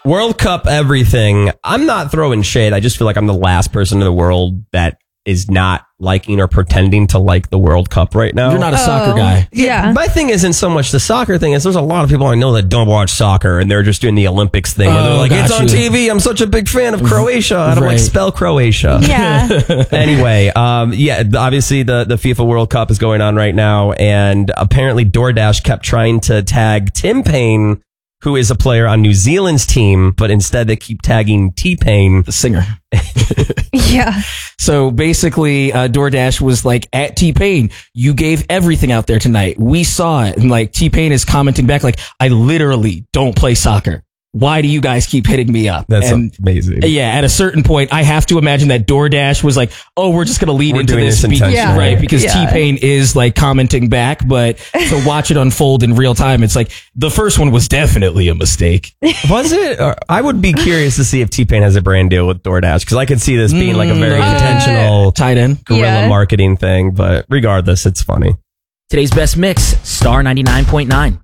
World Cup, everything. I'm not throwing shade. I just feel like I'm the last person in the world that is not liking or pretending to like the World Cup right now. You're not a soccer guy. Yeah. My thing isn't so much the soccer thing. Is there's a lot of people I know that don't watch soccer and they're just doing the Olympics thing. And they're like, it's on TV. I'm such a big fan of Croatia. I don't like spell Croatia. Yeah. Anyway, obviously the FIFA World Cup is going on right now. And apparently DoorDash kept trying to tag Tim Payne, who is a player on New Zealand's team, but instead they keep tagging T-Pain, the singer. Yeah. So basically, DoorDash was like, at T-Pain, you gave everything out there tonight. We saw it. And like T-Pain is commenting back like, I literally don't play soccer. Why do you guys keep hitting me up? That's amazing. Yeah, at a certain point, I have to imagine that DoorDash was like, oh, we're just going to lead into this. Right, because T-Pain is like commenting back, but to watch it unfold in real time, it's like, the first one was definitely a mistake. Was it? I would be curious to see if T-Pain has a brand deal with DoorDash, because I could see this being like a very intentional tied in guerrilla marketing thing, but regardless, it's funny. Today's best mix, Star 99.9.